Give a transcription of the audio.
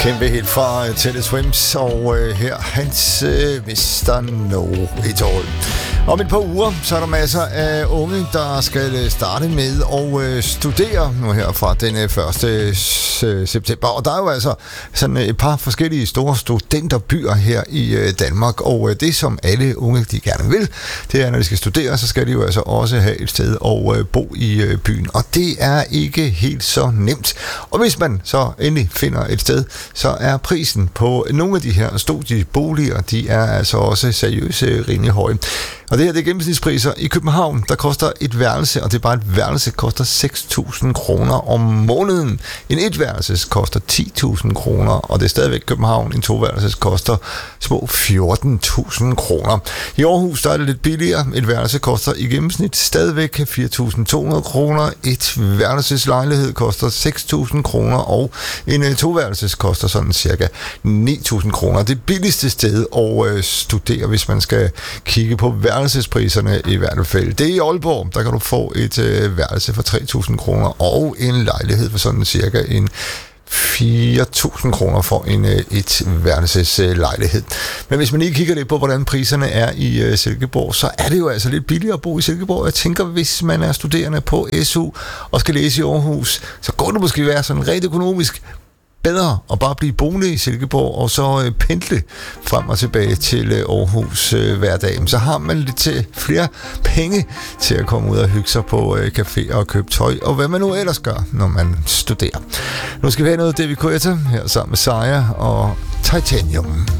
Kæmpe helt fra Taylor Swift, og her hans Mr. Know-It-All. Om et par uger, så er der masser af unge, der skal starte med at studere nu her fra den 1. september. Og der er jo altså sådan et par forskellige store studenterbyer her i Danmark, og det som alle unge de gerne vil, det er, når de skal studere, så skal de jo altså også have et sted at bo i byen. Og det er ikke helt så nemt. Og hvis man så endelig finder et sted, så er prisen på nogle af de her studieboliger, de er altså også seriøst rimelig høje. Og det her, det er gennemsnitspriser. I København, der koster et værelse, og det er bare et værelse, koster 6.000 kroner om måneden. En etværelses koster 10.000 kroner, og det er stadigvæk København. En toværelses koster små 14.000 kroner. I Aarhus, der er det lidt billigere. Et værelse koster i gennemsnit stadigvæk 4.200 kroner. Et værelseslejlighed koster 6.000 kroner, og en toværelses koster sådan cirka 9.000 kroner. Det billigste sted at studere, hvis man skal kigge på værelsespriserne i hvert fald. Det er i Aalborg, der kan du få et værelse for 3.000 kroner og en lejlighed for sådan cirka en 4.000 kroner for en etværelseslejlighed. Men hvis man ikke kigger lidt på, hvordan priserne er i Silkeborg, så er det jo altså lidt billigere at bo i Silkeborg. Jeg tænker, hvis man er studerende på SU og skal læse i Aarhus, så går det måske være sådan rent økonomisk bedre at bare blive boende i Silkeborg og så pendle frem og tilbage til Aarhus hver dag. Så har man lidt til flere penge til at komme ud og hygge sig på caféer og købe tøj, og hvad man nu ellers gør, når man studerer. Nu skal vi have noget David Guetta her sammen med Saya og Titanium.